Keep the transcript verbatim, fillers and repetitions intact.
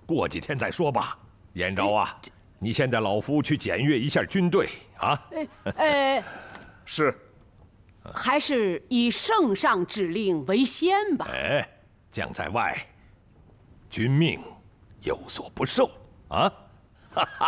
过几天再说吧。燕昭啊，你先带老夫去检阅一下军队啊。 呃， 是， 还是以圣上指令为先吧。 哎，将在外，君命有所不受啊。哈哈。